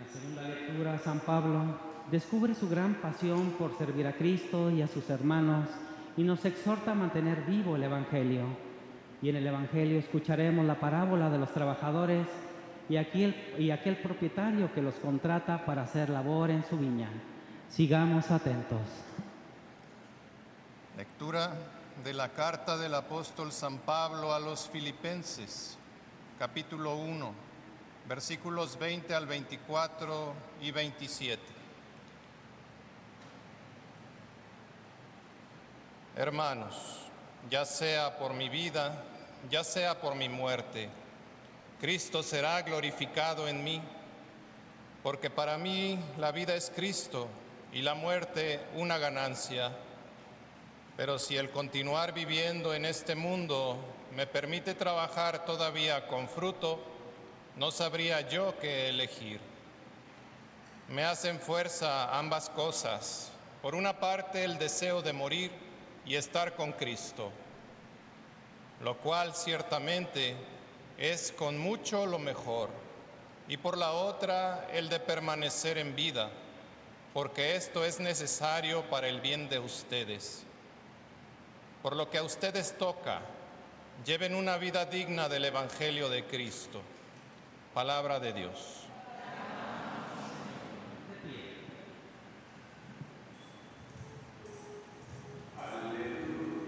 Segunda lectura, San Pablo descubre su gran pasión por servir a Cristo y a sus hermanos y nos exhorta a mantener vivo el Evangelio. Y en el Evangelio escucharemos la parábola de los trabajadores y aquel propietario que los contrata para hacer labor en su viña. Sigamos atentos. Lectura de la carta del apóstol San Pablo a los Filipenses, capítulo 1, versículos 20 al 24 y 27. Hermanos, ya sea por mi vida, ya sea por mi muerte, Cristo será glorificado en mí, porque para mí la vida es Cristo y la muerte una ganancia. Pero si el continuar viviendo en este mundo me permite trabajar todavía con fruto, no sabría yo qué elegir. Me hacen fuerza ambas cosas. Por una parte, el deseo de morir y estar con Cristo, lo cual ciertamente es con mucho lo mejor. Y por la otra, el de permanecer en vida, porque esto es necesario para el bien de ustedes. Por lo que a ustedes toca, lleven una vida digna del Evangelio de Cristo. Palabra de Dios.